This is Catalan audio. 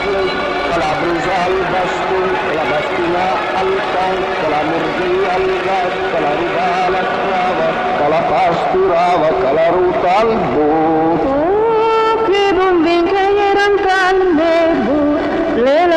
الرجل كالعبرز البستون كالبستنا الكون كالمرغي الغد كالرجال الكرابة كالقاسترابة كالروت البوت Oh, que bombinca y eran calme,